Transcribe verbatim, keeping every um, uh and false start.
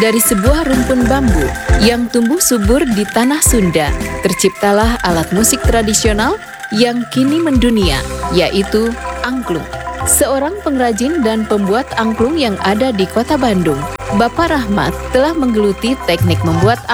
Dari sebuah rumpun bambu yang tumbuh subur di tanah Sunda, terciptalah alat musik tradisional yang kini mendunia, yaitu angklung. Seorang pengrajin dan pembuat angklung yang ada di Kota Bandung, Bapak Rahmat telah menggeluti teknik membuat